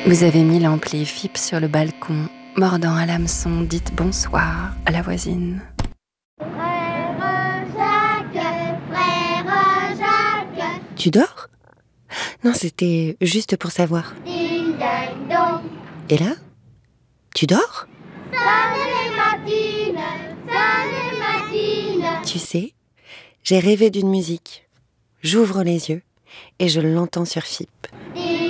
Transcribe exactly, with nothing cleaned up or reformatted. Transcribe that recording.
Vous avez mis l'ampli F I P sur le balcon, mordant à l'hameçon, dites bonsoir à la voisine. Frère Jacques, frère Jacques. Tu dors ? Non, c'était juste pour savoir. Ding ding dong. Et là ? Tu dors ? Sonne les matines, sonne les matines. Tu sais, j'ai rêvé d'une musique. J'ouvre les yeux et je l'entends sur F I P.